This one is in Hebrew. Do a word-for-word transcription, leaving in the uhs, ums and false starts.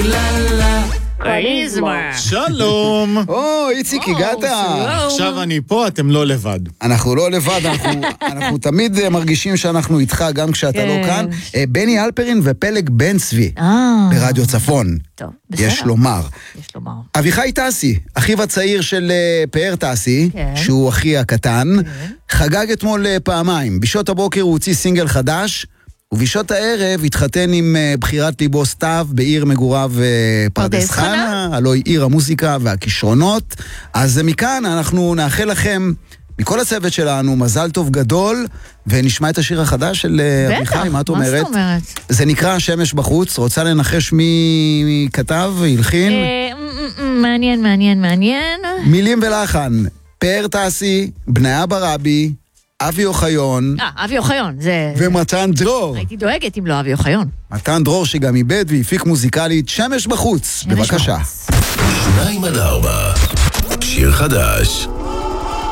טריללה. שלום. או, איציק, הגעת. עכשיו אני פה, אתם לא לבד. אנחנו לא לבד, אנחנו תמיד מרגישים שאנחנו איתך, גם כשאתה לא כאן. בני אלפרין ופלג בן צבי, ברדיו צפון. טוב, בסדר. יש לומר. יש לומר. אביחי טסי, אחיו הצעיר של פאר טסי, שהוא אחי הקטן, חגג אתמול פעמיים. בשעות הבוקר הוא הוציא סינגל חדש, ובשעות הערב התחתן עם בחירת ליבו סתיו בעיר מגוריו פרדס חנה, הלוא היא עיר המוזיקה והכישרונות. אז מכאן אנחנו נאחל לכם, מכל הצוות שלנו, מזל טוב גדול, ונשמע את השיר החדש של אביחי, מה את אומרת? מה זאת אומרת? זה נקרא שמש בחוץ, רוצה לנחש מי כתב, הלחין? מעניין, מעניין, מעניין. מילים ולחן, פאר טסי, בניה ברבי, אבי אוחיון. אה, אבי אוחיון, זה... ומתן דרור. הייתי דואגת אם לא אבי אוחיון. מתן דרור שגם איבד והפיק מוזיקלית שמש בחוץ. בבקשה. שניים עד ארבע, שיר חדש.